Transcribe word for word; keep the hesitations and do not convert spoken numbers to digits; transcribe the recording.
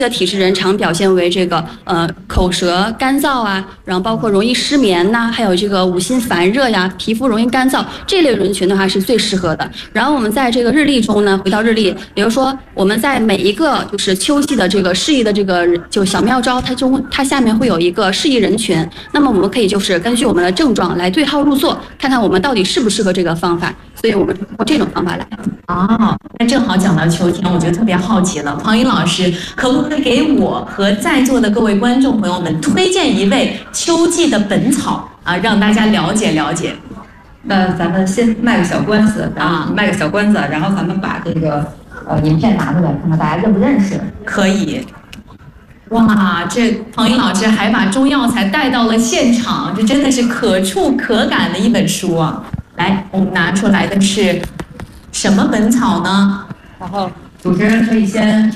的体质人常表现为这个呃口舌干燥啊，然后包括容易失眠呐、啊，还有这个五心烦热呀，皮肤容易干燥，这类人群的话是最适合的。然后我们在这个日历中呢，回到日历，比如说我们在每一个就是秋季的这个适宜的这个就小妙招，它中它下面会有一个适宜人群，那么我们可以就是根据我们的症状来对号入座，看看我们到底适不适合这个方法。所以我们通过这种方法来。 哦，那正好讲到秋天，我就特别好奇了，庞颖老师可不可以给我和在座的各位观众朋友们推荐一味秋季的本草啊，让大家了解了解？ 那咱们先卖个小关子，然后卖个小关子，然后咱们把这个呃名片拿出来，看看大家认不认识。 可以。哇，这庞颖老师还把中药材带到了现场，这真的是可触可感的一本书啊！来，我们拿出来的是什么本草呢？ 然后主持人可以先。